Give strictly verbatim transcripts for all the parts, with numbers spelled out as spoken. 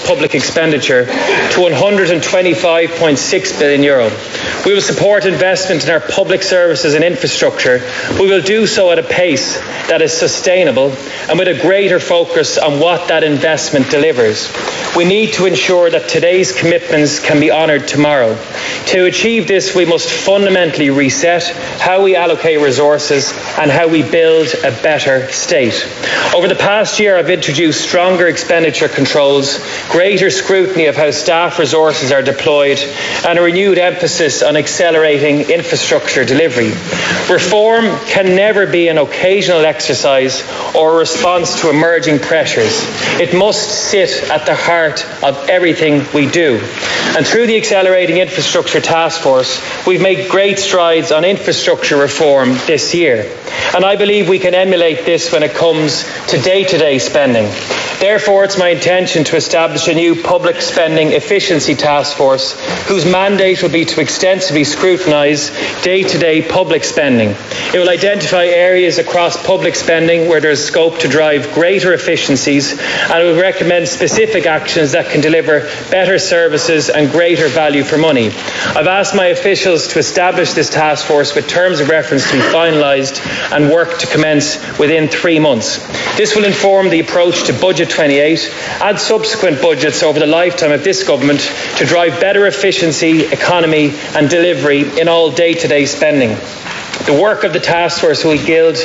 public expenditure to one hundred twenty-five point six billion euro. We will support investment in our public services and infrastructure. We will do so at a pace that is sustainable and with a greater focus on what that investment delivers. We need to ensure that today's commitments can be honoured tomorrow. To achieve this, we must fundamentally reset how we allocate resources and how we build a better state. Over the past year, I've introduced stronger expenditure controls, greater scrutiny of how staff resources are deployed, and a renewed emphasis on accelerating infrastructure delivery. Reform can never be an occasional exercise or a response to emerging pressures. It must sit at the heart of everything we do. And through the Accelerating Infrastructure Task Force, we've made great strides on infrastructure reform this year. And I believe we can emulate this when it comes to day-to-day spending. Therefore, it's my intention to establish a new public spending efficiency task force whose mandate will be to extensively scrutinise day-to-day public spending. It will identify areas across public spending where there is scope to drive greater efficiencies, and it will recommend specific actions that can deliver better services and greater value for money. I've asked my officials to establish this task force with terms of reference to be finalised and work to commence within three months. This will inform the approach to Budget twenty-eight and subsequent budgets over the lifetime of this government to drive better efficiency, economy and delivery in all day-to-day spending. The work of the task force will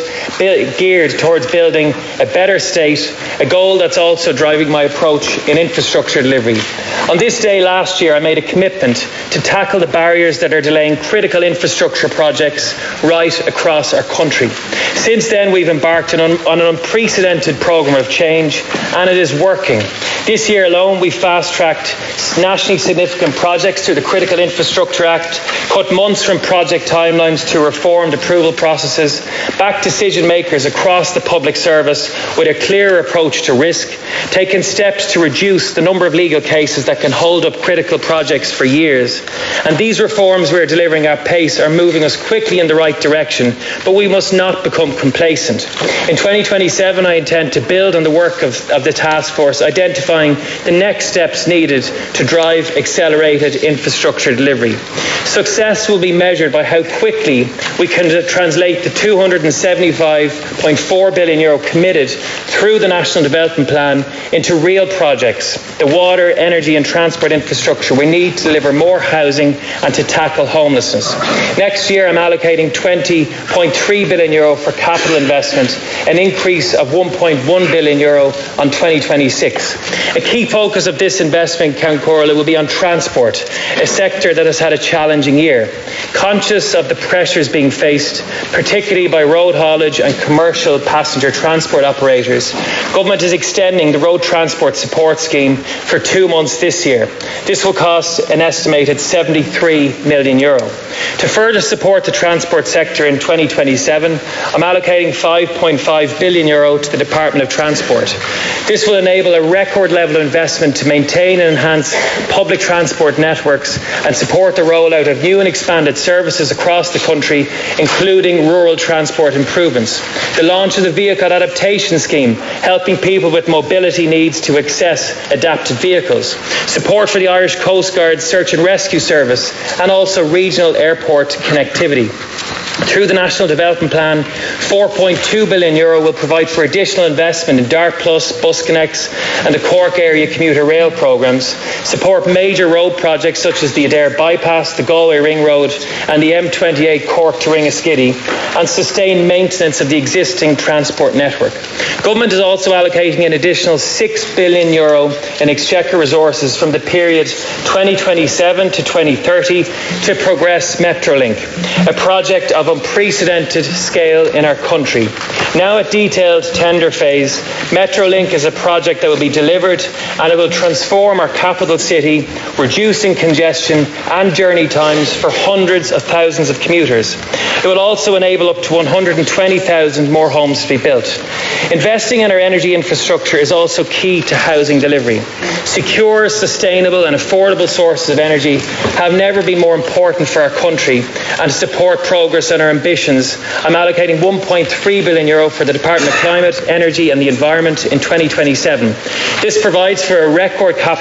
be geared towards building a better state, a goal that's also driving my approach in infrastructure delivery. On this day last year, I made a commitment to tackle the barriers that are delaying critical infrastructure projects right across our country. Since then, we've embarked on, on an unprecedented programme of change, and it is working. This year alone, we fast-tracked nationally significant projects through the Critical Infrastructure Act, cut months from project timelines to reformed approval processes, backed decision makers across the public service with a clear approach to risk, taken steps to reduce the number of legal cases that can hold up critical projects for years. And these reforms we're delivering at pace are moving us quickly in the right direction, but we must not become complacent. In twenty twenty-seven, I intend to build on the work of, of the task force, identifying the next steps needed to drive accelerated infrastructure delivery. Success will be measured by how quickly we can translate the two hundred seventy-five point four billion euro committed through the National Development Plan into real projects, the water, energy and transport infrastructure we need to deliver more housing and to tackle homelessness. Next year, I'm allocating twenty point three billion euro for capital investment, an increase of one point one billion euro on twenty twenty-six. A key focus of this investment, Count Corley, will be on transport, a sector that has had a challenging year. Conscious of the pressures being faced, particularly by road haulage and commercial passenger transport operators, Government is extending the Road Transport Support Scheme for two months this year. This will cost an estimated seventy-three million euro. To further support the transport sector in twenty twenty-seven, I'm allocating five point five billion euro to the Department of Transport. This will enable a record level of investment to maintain and enhance public transport networks and support the rollout of new and expanded services across the country, including rural transport improvements. The launch of the Vehicle Adaptation Scheme, helping people with mobility needs to access adapted vehicles. Support for the Irish Coast Guard Search and Rescue Service, and also regional airport connectivity. Through the National Development Plan, four point two billion euro will provide for additional investment in Dart Plus, Bus Connects and the Cork Area Commuter Rail programmes, support major road projects such as the Adair Bypass, the Galway Ring Road and the M twenty-eight Cork to Ringaskiddy, and sustain maintenance of the existing transport network. Government is also allocating an additional six billion euro in Exchequer resources from the period twenty twenty-seven to twenty thirty to progress Metrolink, a project of unprecedented scale in our country. Now at detailed tender phase, Metrolink is a project that will be delivered and it will transform our capital city, reducing congestion and journey times for hundreds of thousands of commuters. It will also enable up to one hundred twenty thousand more homes to be built. Investing in our energy infrastructure is also key to housing delivery. Secure, sustainable and affordable sources of energy have never been more important for our country, and to support progress on our ambitions, I'm allocating one point three billion euro for the Department of Climate, Energy and the Environment in twenty twenty-seven. This provides for a record capital